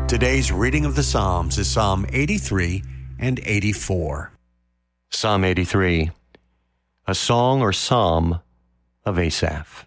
Today's reading of the Psalms is Psalm 83 and 84. Psalm 83, a song or psalm of Asaph.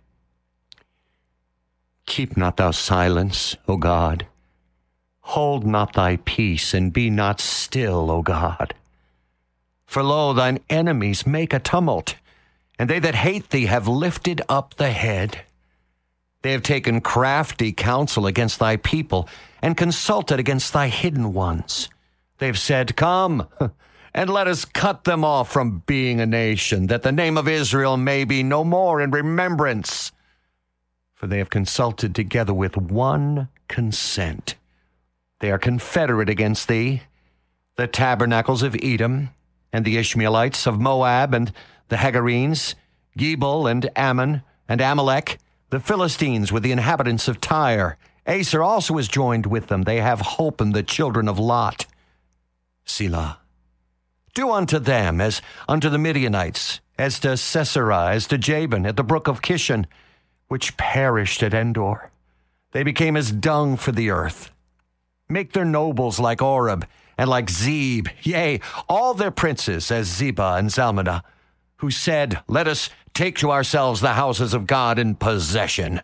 Keep not thou silence, O God. Hold not thy peace, and be not still, O God. For lo, thine enemies make a tumult, and they that hate thee have lifted up the head. They have taken crafty counsel against thy people, and consulted against thy hidden ones. They have said, Come, and let us cut them off from being a nation, that the name of Israel may be no more in remembrance. For they have consulted together with one consent. They are confederate against thee, the tabernacles of Edom, and the Ishmaelites of Moab, and the Hagarenes, Gebal and Ammon, and Amalek, the Philistines with the inhabitants of Tyre. Aser also is joined with them. They have holpen the children of Lot. Selah. Do unto them as unto the Midianites, as to Sisera, as to Jabin at the brook of Kishon, which perished at Endor. They became as dung for the earth. Make their nobles like Oreb and like Zeb, yea, all their princes as Zebah and Zalmunna, who said, Let us take to ourselves the houses of God in possession.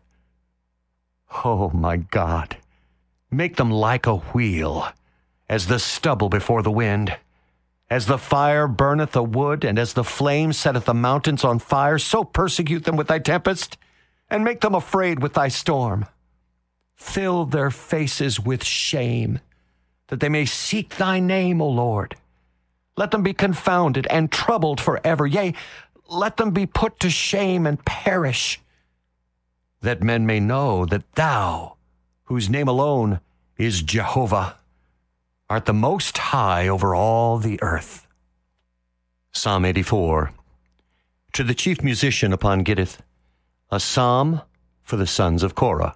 Oh, my God, make them like a wheel, as the stubble before the wind. As the fire burneth the wood, and as the flame setteth the mountains on fire, so persecute them with thy tempest, and make them afraid with thy storm. Fill their faces with shame, that they may seek thy name, O Lord. Let them be confounded and troubled forever. Yea, let them be put to shame and perish, that men may know that thou, whose name alone is Jehovah, art the most high over all the earth. Psalm 84. To the chief musician upon Gittith, a psalm for the sons of Korah.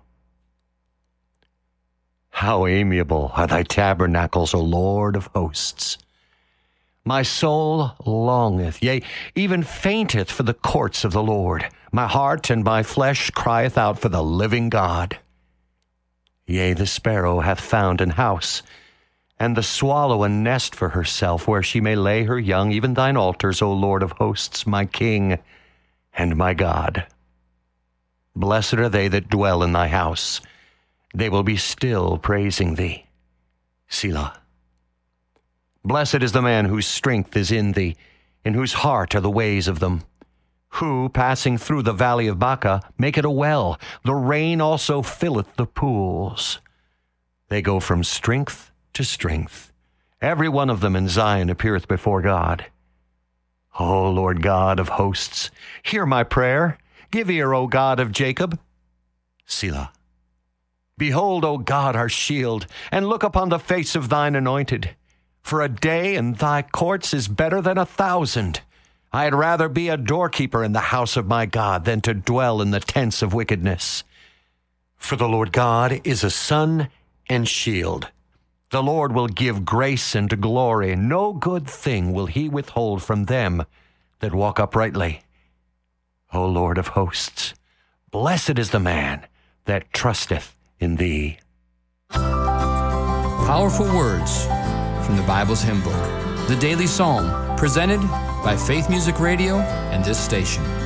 How amiable are thy tabernacles, O Lord of hosts! My soul longeth, yea, even fainteth for the courts of the Lord. My heart and my flesh crieth out for the living God. Yea, the sparrow hath found an house, and the swallow a nest for herself, where she may lay her young, even thine altars, O Lord of hosts, my King and my God. Blessed are they that dwell in thy house. They will be still praising thee. Selah. Blessed is the man whose strength is in thee, in whose heart are the ways of them, who, passing through the valley of Baca, make it a well. The rain also filleth the pools. They go from strength to strength. Every one of them in Zion appeareth before God. O Lord God of hosts, hear my prayer. Give ear, O God of Jacob. Selah. Behold, O God, our shield, and look upon the face of thine anointed. For a day in thy courts is better than 1,000. I had rather be a doorkeeper in the house of my God than to dwell in the tents of wickedness. For the Lord God is a sun and shield. The Lord will give grace and glory. No good thing will he withhold from them that walk uprightly. O Lord of hosts, blessed is the man that trusteth in thee. Powerful words from the Bible's hymn book, the Daily Psalm, presented by Faith Music Radio and this station.